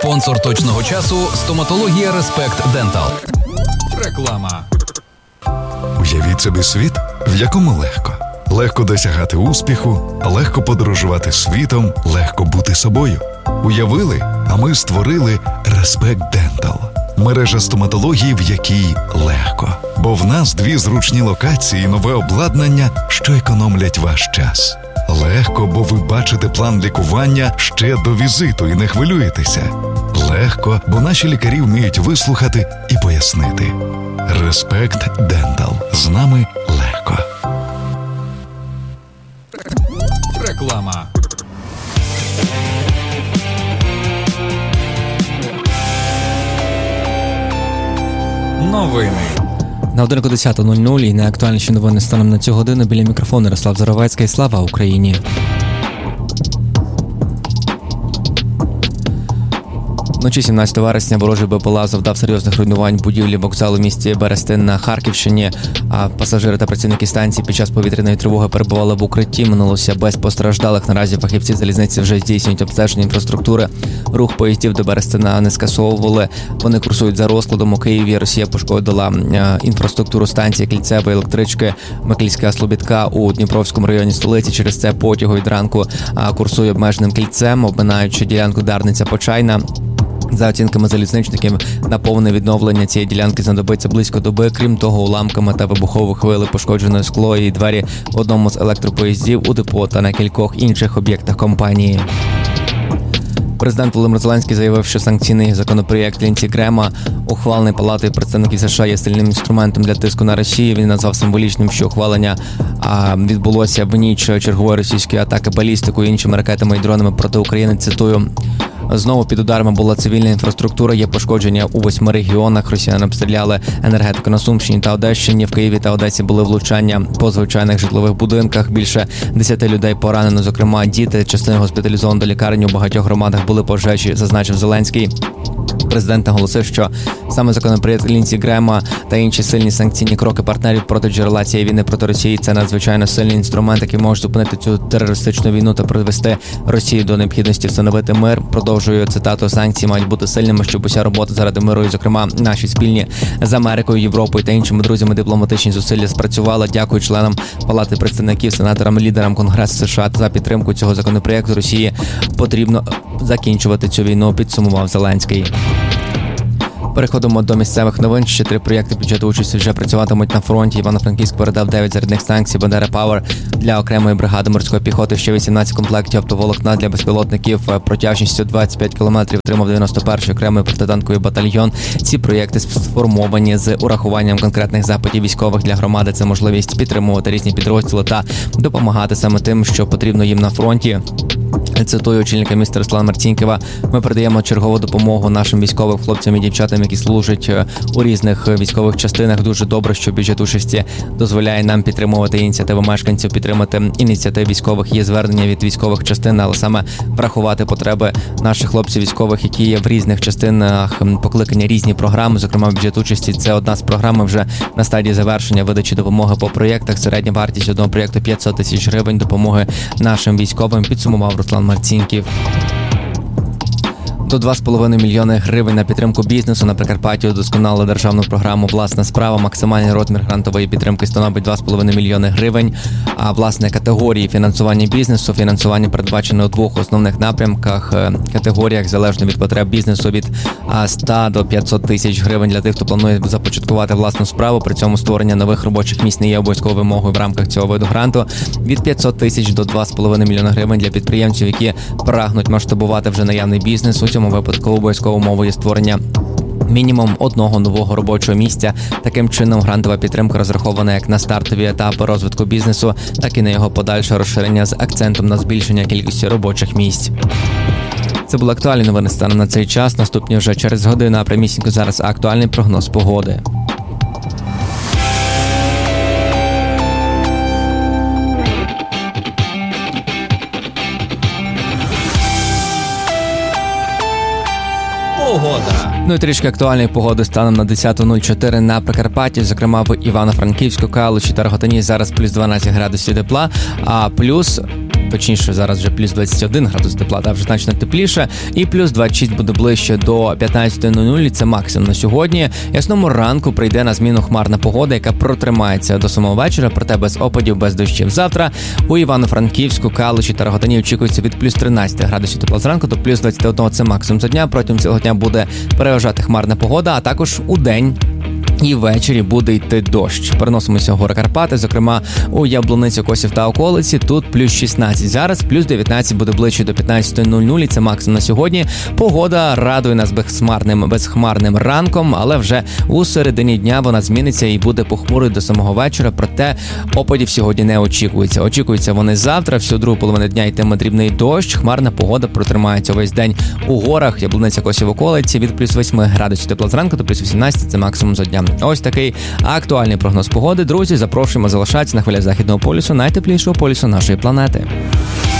Спонсор точного часу – стоматологія Респект Дентал. Реклама. Уявіть собі світ, в якому легко. Легко досягати успіху, легко подорожувати світом, легко бути собою. Уявили, а ми створили Респект Дентал. Мережа стоматології, в якій легко. Бо в нас 2 зручні локації і нове обладнання, що економлять ваш час. Легко, бо ви бачите план лікування ще до візиту і не хвилюєтеся. Легко, бо наші лікарі вміють вислухати і пояснити. Респект Дентал. З нами легко. Реклама. Новини. На годинку 10:00 і найактуальніші новини станом на цю годину. Біля мікрофону Ярослав Заровецький. Слава Україні! Вночі 17 вересня ворожий БПЛА завдав серйозних руйнувань будівлі вокзалу в місті Берестин на Харківщині, а пасажири та працівники станції під час повітряної тривоги перебували в укритті. Минулося без постраждалих. Наразі фахівці залізниці вже здійснюють обстеження інфраструктури. Рух поїздів до Берестина не скасовували. Вони курсують за розкладом. У Києві Росія пошкодила інфраструктуру станції кільцевої електрички Микільська-Слобідка у Дніпровському районі столиці. Через це потягу від ранку курсує обмеженим кільцем, обминаючи ділянку Дарниця-Почайна. За оцінками залізничників, на повне відновлення цієї ділянки знадобиться близько доби. Крім того, уламками та вибуховою хвилею пошкоджено скло і двері в одному з електропоїздів у депо та на кількох інших об'єктах компанії. Президент Володимир Зеленський заявив, що санкційний законопроєкт Лінсі Грема, ухвалений Палатою представників США, є сильним інструментом для тиску на Росію. Він назвав символічним, що ухвалення відбулося в ніч чергової російської атаки балістикою і іншими ракетами і дронами проти України. Цитую: «Знову під ударами була цивільна інфраструктура, є пошкодження у 8 регіонах. Росіяни обстріляли енергетику на Сумщині та Одещині. В Києві та Одесі були влучання по звичайних житлових будинках. Більше 10 людей поранено, зокрема діти. Частина госпіталізовано до лікарень. У багатьох громадах були пожежі», зазначив Зеленський. Президент наголосив, що саме законопроєкт Лінсі Грема та інші сильні санкційні кроки партнерів проти джерела цієї війни проти Росії – це надзвичайно сильний інструмент, який може зупинити цю терористичну війну та привести Росію до необхідності встановити мир. Продовжую цитату: «Санкції мають бути сильними, щоб уся робота заради миру, і, зокрема, наші спільні з Америкою, Європою та іншими друзями дипломатичні зусилля спрацювали. Дякую членам Палати представників, сенаторам, лідерам Конгресу США за підтримку цього законопроєкту. Росії потрібно закінчувати цю війну», підсумував Зеленський. Переходимо до місцевих новин. Ще 3 проєкти бюджету участі вже працюватимуть на фронті. Івано-Франківськ передав 9 зарядних станцій Бандера Пауер для окремої бригади морської піхоти, ще 18 комплектів оптоволокна для безпілотників протяжністю 25 км отримав 91-й окремий протитанковий батальйон. Ці проєкти сформовані з урахуванням конкретних запитів військових для громади. Це можливість підтримувати різні підрозділи та допомагати саме тим, що потрібно їм на фронті. Цитую очільника міста Руслана Марцінкєва: «Ми передаємо чергову допомогу нашим військовим хлопцям і дівчатам, які служать у різних військових частинах. Дуже добре, що бюджет участі дозволяє нам підтримувати ініціативи мешканців, підтримати ініціативи військових. Є звернення від військових частин, але саме врахувати потреби наших хлопців військових, які є в різних частинах, покликані різні програми. Зокрема, бюджет участі – це одна з програм, вже на стадії завершення видачі допомоги по проєктах. Середня вартість одного проєкту 500 тисяч гривень допомоги нашим військовим», підсумував Руслан Марцінкєв. До 2,5 мільйони гривень на підтримку бізнесу. На Прикарпатті удосконалили державну програму «Власна справа». Максимальний розмір грантової підтримки становить 2,5 мільйони гривень. А власне категорії фінансування бізнесу. Фінансування передбачено у 2 основних напрямках. Категоріях залежно від потреб бізнесу від 100 до 500 тисяч гривень для тих, хто планує започаткувати власну справу. При цьому створення нових робочих місць не є обов'язковою вимогою в рамках цього виду гранту. Від 500 тисяч до 2,5 мільйона гривень для підприємців, які прагнуть масштабувати вже наявний бізнес. У цьому випадку обов'язковою умовою є створення мінімум одного нового робочого місця. Таким чином, грантова підтримка розрахована як на стартові етапи розвитку бізнесу, так і на його подальше розширення з акцентом на збільшення кількості робочих місць. Це були актуальні новини станом на цей час. Наступні вже через годину, а прямісінько зараз актуальний прогноз погоди. Погода. Ну і трішки актуальної погоди станом на 10:04 на Прикарпатті, зокрема в Івано-Франківську, Калуші та Рогатині зараз плюс 12 градусів тепла, а плюс точніше зараз вже плюс 21 градус тепла, та вже значно тепліше, і плюс 26 буде ближче до 15:00, це максимум на сьогодні. Ясному ранку прийде на зміну хмарна погода, яка протримається до самого вечора, проте без опадів, без дощів. Завтра у Івано-Франківську, Калуші та Рогатині очікується від плюс 13 градусів тепла зранку до плюс 21, це максимум за дня. Протягом цього дня буде переважати хмарна погода, а також у день і ввечері буде йти дощ. Переносимося в гори Карпати, зокрема у Яблуницю, Косів та околиці. Тут плюс 16 зараз, плюс 19 буде ближче до 15:00, це максимум на сьогодні. Погода радує нас безхмарним ранком, але вже у середині дня вона зміниться і буде похмурою до самого вечора, проте опадів сьогодні не очікується. Очікуються вони завтра, всю другу половину дня йтиме дрібний дощ, хмарна погода протримається весь день у горах, Яблуниця, Косів, околиці, від плюс 8 градусів тепла зранку до плюс 18, це максимум за дня. Ось такий актуальний прогноз погоди. Друзі, запрошуємо залишатися на хвилях Західного полюсу, найтеплішого полюсу нашої планети.